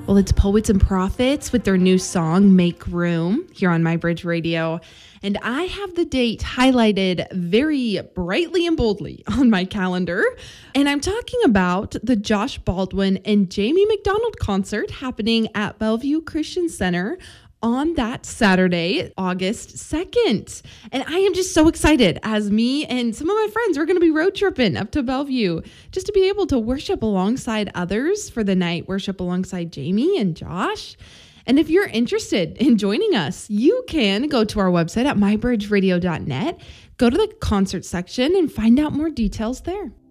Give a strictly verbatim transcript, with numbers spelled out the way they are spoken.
Well, it's Poets and Prophets with their new song, Make Room, here on MyBridge Radio. And I have the date highlighted very brightly and boldly on my calendar. And I'm talking about the Josh Baldwin and Jamie McDonald concert happening at Bellevue Christian Center on that Saturday, August second. And I am just so excited as me and some of my friends are going to be road tripping up to Bellevue just to be able to worship alongside others for the night, worship alongside Jamie and Josh. And if you're interested in joining us, you can go to our website at my bridge radio dot net, go to the concert section and find out more details there.